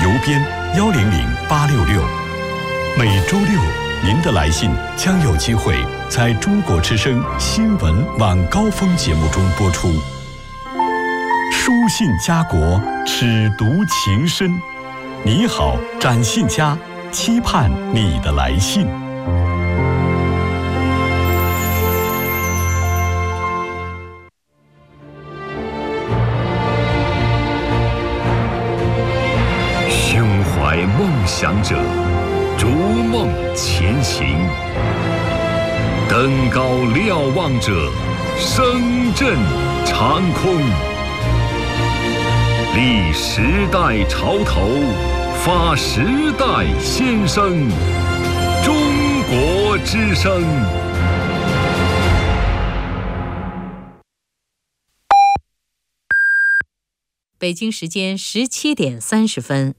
邮编100866。每周六，您的来信将有机会在中国之声新闻晚高峰节目中播出。书信家国，尺读情深。你好，展信家，期盼你的来信。 胸怀梦想者，逐梦前行；登高瞭望者，声震长空。立时代潮头，发时代先声。中国之声。 北京时间17点30分。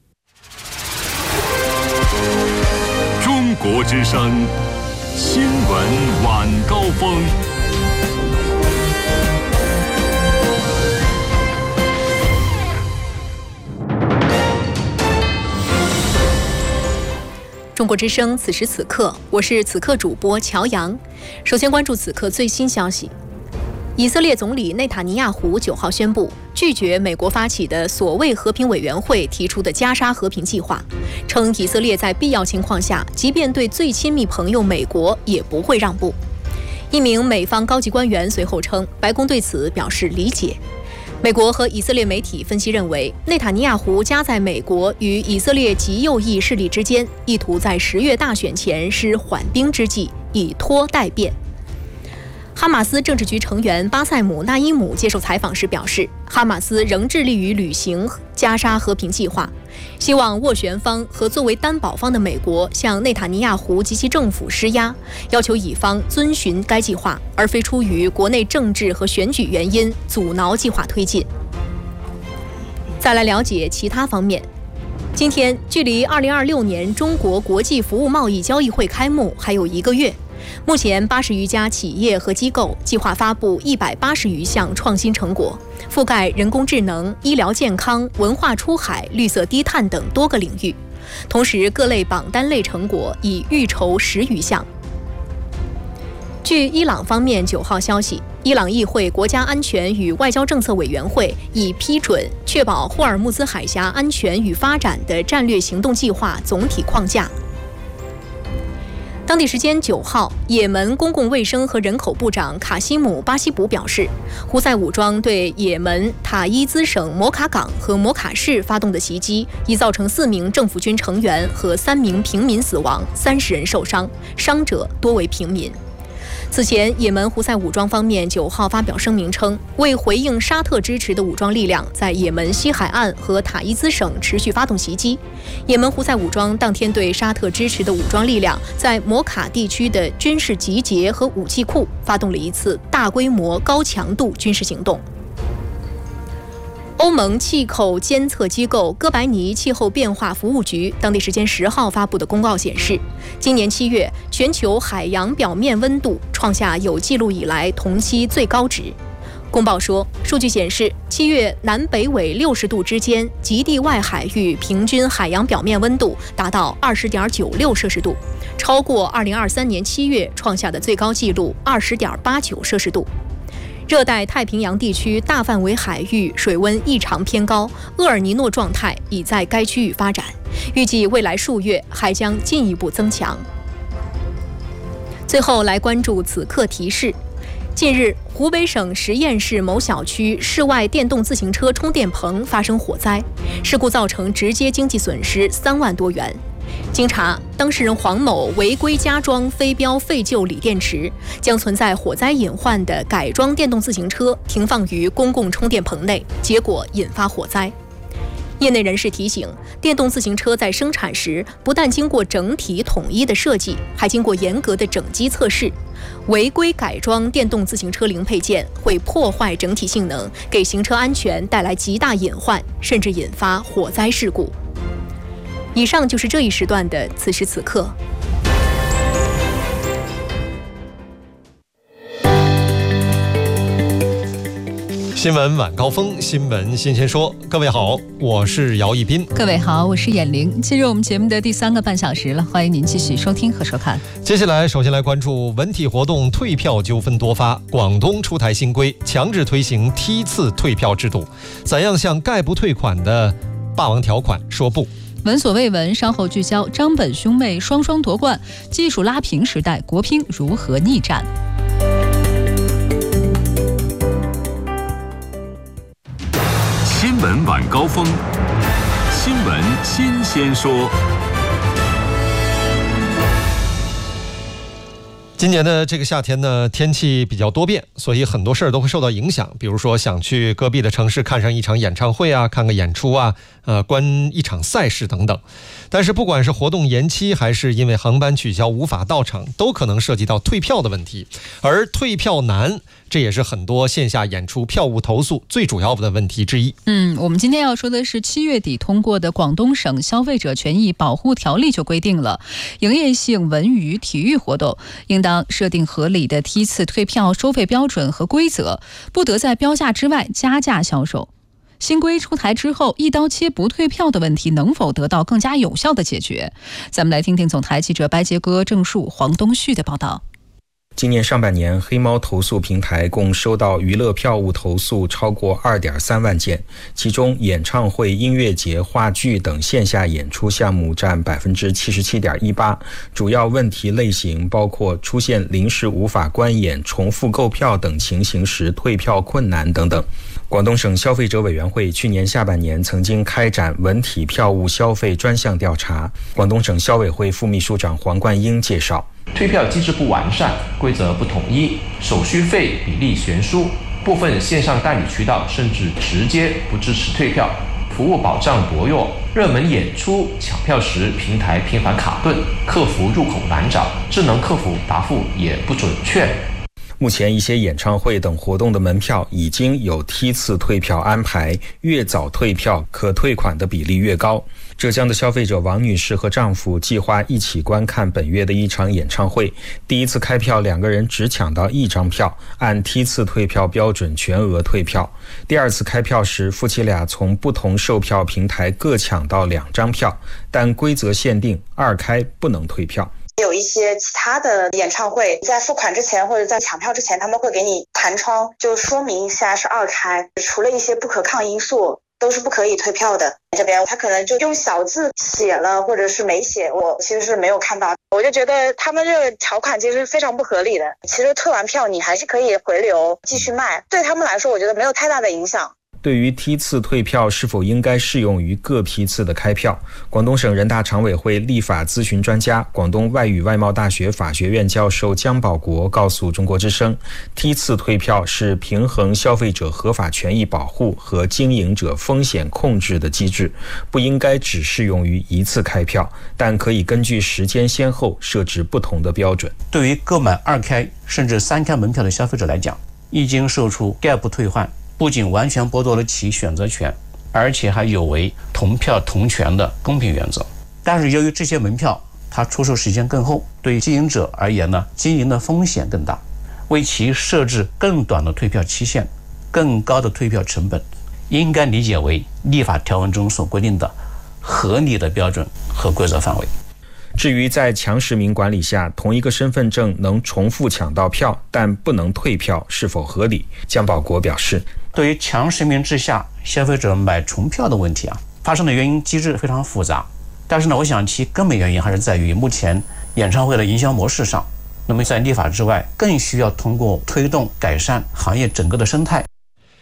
中国之声新闻晚高峰。 中国之声此时此刻，我是此刻主播乔阳。首先关注此刻最新消息。以色列总理内塔尼亚胡9号宣布拒绝美国发起的所谓和平委员会提出的加沙和平计划，称以色列在必要情况下，即便对最亲密朋友美国也不会让步。一名美方高级官员随后称，白宫对此表示理解。美国和以色列媒体分析认为，内塔尼亚胡夹在美国与以色列极右翼势力之间，意图在10月大选前施缓兵之计，以拖待变。哈马斯政治局成员巴塞姆·纳伊姆接受采访时表示，哈马斯仍致力于履行加沙和平计划，希望斡旋方和作为担保方的美国向内塔尼亚胡及其政府施压，要求以方遵循该计划，而非出于国内政治和选举原因阻挠计划推进。再来了解其他方面。今天距离2026年中国国际服务贸易交易会开幕还有1个月。目前80余家企业和机构计划发布180余项创新成果，覆盖人工智能、医疗健康、文化出海、绿色低碳等多个领域。同时，各类榜单类成果已预筹10余项。据伊朗方面9号消息，伊朗议会国家安全与外交政策委员会已批准确保霍尔木兹海峡安全与发展的战略行动计划总体框架。当地时间9号，也门公共卫生和人口部长卡西姆·巴西卜表示，胡塞武装对也门塔伊兹省摩卡港和摩卡市发动的袭击，已造成4名政府军成员和3名平民死亡，30人受伤，伤者多为平民。此前，也门胡塞武装方面9号发表声明称，为回应沙特支持的武装力量在也门西海岸和塔伊兹省持续发动袭击。也门胡塞武装当天对沙特支持的武装力量在摩卡地区的军事集结和武器库发动了一次大规模高强度军事行动。欧盟气候监测机构哥白尼气候变化服务局当地时间10号发布的公告显示，今年7月全球海洋表面温度创下有记录以来同期最高值。公报说，数据显示7月南北纬60度之间极地外海域平均海洋表面温度达到20.96摄氏度，超过2023年7月创下的最高纪录20.89摄氏度。热带太平洋地区大范围海域水温异常偏高，厄尔尼诺状态已在该区域发展，预计未来数月还将进一步增强。最后来关注此刻提示。近日，湖北省十堰市某小区室外电动自行车充电棚发生火灾，事故造成直接经济损失3万多元。经查，当事人黄某违规加装非标废旧锂电池，将存在火灾隐患的改装电动自行车停放于公共充电棚内，结果引发火灾。业内人士提醒，电动自行车在生产时不但经过整体统一的设计，还经过严格的整机测试。违规改装电动自行车零配件会破坏整体性能，给行车安全带来极大隐患，甚至引发火灾事故。以上就是这一时段的此时此刻。 新闻晚高峰，新闻新鲜说。各位好，我是姚一斌。 各位好，我是闫玲。进入我们节目的第3个半小时了，欢迎您继续收听和收看。 接下来，首先来关注文体活动退票纠纷多发，广东出台新规，强制推行梯次退票制度。怎样向概不退款的霸王条款说不？ 闻所未闻，稍后聚焦张本兄妹双双夺冠，技术拉平时代，国乒如何逆战？ 新闻晚高峰，新闻新鲜说。 今年的这个夏天呢，天气比较多变，所以很多事儿都会受到影响。比如说想去隔壁的城市看上一场演唱会啊，看个演出啊，观一场赛事等等。但是不管是活动延期，还是因为航班取消无法到场，都可能涉及到退票的问题。而退票难，这也是很多线下演出票务投诉最主要的问题之一。 我们今天要说的是7月底通过的广东省消费者权益保护条例就规定了，营业性文娱体育活动应当设定合理的梯次退票收费标准和规则，不得在标价之外加价销售。新规出台之后，一刀切不退票的问题能否得到更加有效的解决？咱们来听听总台记者白杰哥、郑树、黄东旭的报道。 今年上半年，黑猫投诉平台共收到娱乐票务投诉超过 2.3 万件，其中演唱会、音乐节、话剧等线下演出项目占 77.18%， 主要问题类型包括出现临时无法观演、重复购票等情形时退票困难等等。广东省消费者委员会去年下半年曾经开展文体票务消费专项调查，广东省消委会副秘书长黄冠英介绍， 退票机制不完善，规则不统一，手续费比例悬殊，部分线上代理渠道甚至直接不支持退票，服务保障薄弱，热门演出抢票时平台频繁卡顿，客服入口难找，智能客服答复也不准确。 目前一些演唱会等活动的门票已经有梯次退票安排，越早退票可退款的比例越高。浙江的消费者王女士和丈夫计划一起观看本月的一场演唱会，第一次开票2个人只抢到1张票，按梯次退票标准全额退票。第二次开票时，夫妻俩从不同售票平台各抢到2张票，但规则限定2开不能退票。 有一些其他的演唱会在付款之前或者在抢票之前，他们会给你弹窗，就说明一下是2开，除了一些不可抗因素都是不可以退票的。这边他可能就用小字写了或者是没写，我其实是没有看到。我就觉得他们这个条款其实是非常不合理的。其实退完票你还是可以回流继续卖，对他们来说我觉得没有太大的影响。 对于梯次退票是否应该适用于各批次的开票，广东省人大常委会立法咨询专家、广东外语外贸大学法学院教授姜保国告诉中国之声，梯次退票是平衡消费者合法权益保护和经营者风险控制的机制，不应该只适用于一次开票，但可以根据时间先后设置不同的标准。 对于购买2开甚至3开门票的消费者来讲，一经售出概不退换，不仅完全剥夺了其选择权，而且还有违同票同权的公平原则。但是由于这些门票它出售时间更后，对经营者而言呢，经营的风险更大，为其设置更短的退票期限、更高的退票成本，应该理解为立法条文中所规定的合理的标准和规则范围。 至于在强实名管理下，同一个身份证能重复抢到票，但不能退票，是否合理？姜保国表示， 对于强实名制下消费者买重票的问题发生的原因机制非常复杂，但是呢，我想其根本原因还是在于目前演唱会的营销模式上。那么在立法之外，更需要通过推动改善行业整个的生态。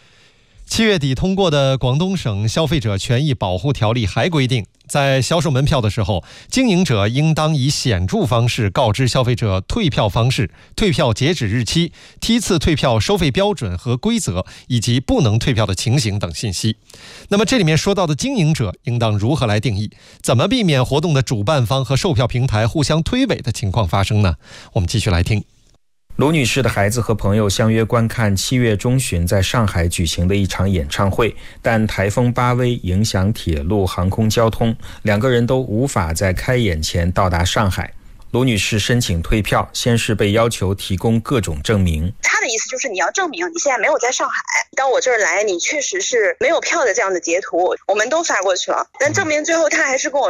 7月底通过的广东省消费者权益保护条例还规定，在销售门票的时候，经营者应当以显著方式告知消费者退票方式、退票截止日期、梯次退票收费标准和规则，以及不能退票的情形等信息。那么这里面说到的经营者应当如何来定义？怎么避免活动的主办方和售票平台互相推诿的情况发生呢？我们继续来听。 卢女士的孩子和朋友相约观看7月中旬在上海举行的一场演唱会，但台风巴威影响铁路航空交通，2个人都无法在开演前到达上海。 罗女士申请退票，先是被要求提供各种证明。 他的意思就是你要证明你现在没有在上海，到我这儿来你确实是没有票的这样的截图，我们都发过去了，但证明最后他还是跟我